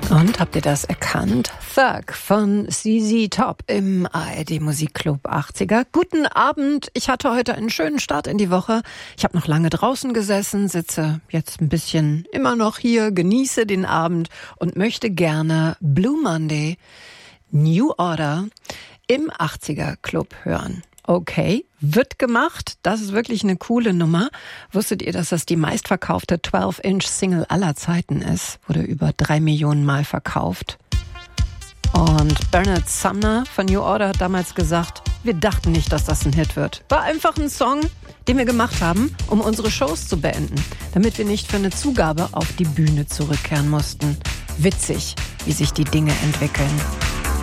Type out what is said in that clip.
Und habt ihr das erkannt? Thug von ZZ Top im ARD Musikclub 80er. Guten Abend. Ich hatte heute einen schönen Start in die Woche. Ich habe noch lange draußen gesessen, sitze jetzt ein bisschen immer noch hier, genieße den Abend und möchte gerne Blue Monday, New Order im 80er Club hören. Okay, wird gemacht. Das ist wirklich eine coole Nummer. Wusstet ihr, dass das die meistverkaufte 12-Inch-Single aller Zeiten ist? Wurde über 3 Millionen Mal verkauft. Und Bernard Sumner von New Order hat damals gesagt, wir dachten nicht, dass das ein Hit wird. War einfach ein Song, den wir gemacht haben, um unsere Shows zu beenden, damit wir nicht für eine Zugabe auf die Bühne zurückkehren mussten. Witzig, wie sich die Dinge entwickeln.